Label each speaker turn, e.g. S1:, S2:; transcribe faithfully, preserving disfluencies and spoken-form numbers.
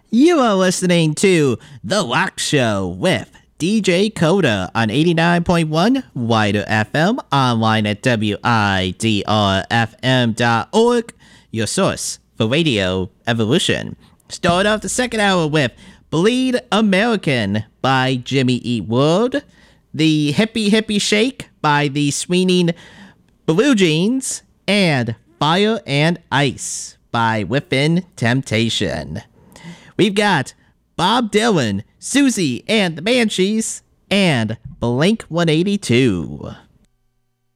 S1: You are listening to The Rock Show with D J Coda on eighty-nine point one Wider F M, online at W I D R F M dot org, your source for radio evolution. Start off the second hour with Bleed American by Jimmy Eat World, The Hippie Hippie Shake by the Sweeney Blue Jeans, and Fire and Ice by Within Temptation. We've got Bob Dylan, Susie and the Banshees, and Blink one eighty-two.